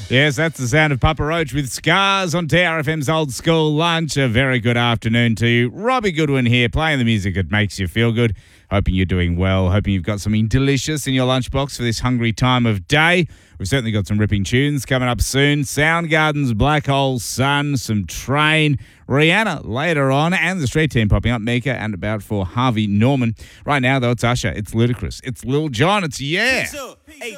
Yes, that's the sound of Papa Roach with Scars on TRFM's Old School Lunch. A very good afternoon to you. Robbie Goodwin here, playing the music that makes you feel good. Hoping you're doing well. Hoping you've got something delicious in your lunchbox for this hungry time of day. We've certainly got some ripping tunes coming up soon. Soundgarden's Black Hole Sun, some Train, Rihanna later on, and the Street Team popping up, Mika, and about for Harvey Norman. Right now, though, it's Usher, it's Ludacris, it's Lil Jon, it's Yeah.